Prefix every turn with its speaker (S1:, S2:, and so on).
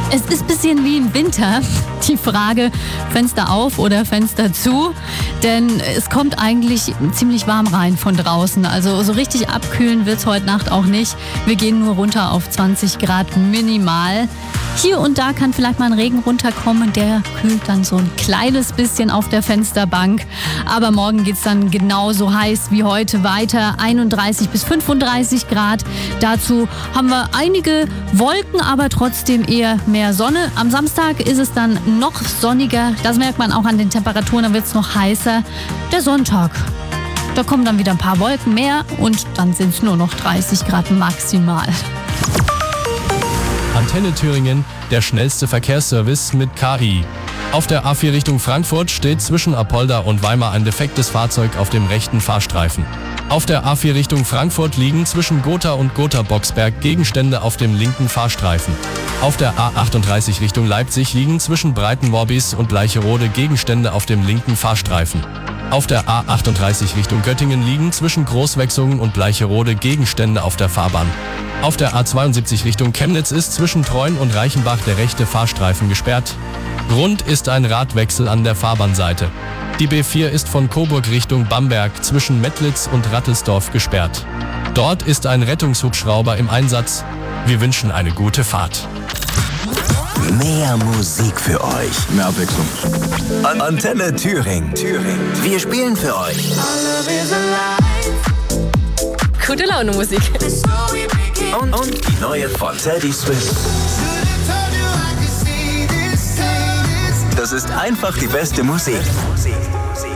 S1: Es ist ein bisschen wie im Winter. Die Frage, Fenster auf oder Fenster zu? Denn es kommt eigentlich ziemlich warm rein von draußen. Also so richtig abkühlen wird es heute Nacht auch nicht. Wir gehen nur runter auf 20 Grad minimal. Hier und da kann vielleicht mal ein Regen runterkommen. Der kühlt dann so ein kleines bisschen auf der Fensterbank. Aber morgen geht es dann genauso heiß wie heute weiter. 31 bis 35 Grad. Dazu haben wir einige Wolken, aber trotzdem eher mehr Sonne. Am Samstag ist es dann noch sonniger. Das merkt man auch an den Temperaturen. Da wird es noch heißer. Der Sonntag, da kommen dann wieder ein paar Wolken mehr und dann sind es nur noch 30 Grad maximal.
S2: Antenne Thüringen, der schnellste Verkehrsservice mit KI. Auf der A4 Richtung Frankfurt steht zwischen Apolda und Weimar ein defektes Fahrzeug auf dem rechten Fahrstreifen. Auf der A4 Richtung Frankfurt liegen zwischen Gotha und Gotha-Boxberg Gegenstände auf dem linken Fahrstreifen. Auf der A38 Richtung Leipzig liegen zwischen Breitenmorbis und Bleicherode Gegenstände auf dem linken Fahrstreifen. Auf der A38 Richtung Göttingen liegen zwischen Großwechsungen und Bleicherode Gegenstände auf der Fahrbahn. Auf der A72 Richtung Chemnitz ist zwischen Treuen und Reichenbach der rechte Fahrstreifen gesperrt. Grund ist ein Radwechsel an der Fahrbahnseite. Die B4 ist von Coburg Richtung Bamberg zwischen Mettlitz und Rattelsdorf gesperrt. Dort ist ein Rettungshubschrauber im Einsatz. Wir wünschen eine gute Fahrt.
S3: Mehr Musik für euch.
S4: Mehr Abwechslung.
S3: Antenne Thüringen. Wir spielen für euch.
S5: Gute Laune Musik.
S3: Und die neue von Teddy Swims. Das ist einfach die beste Musik.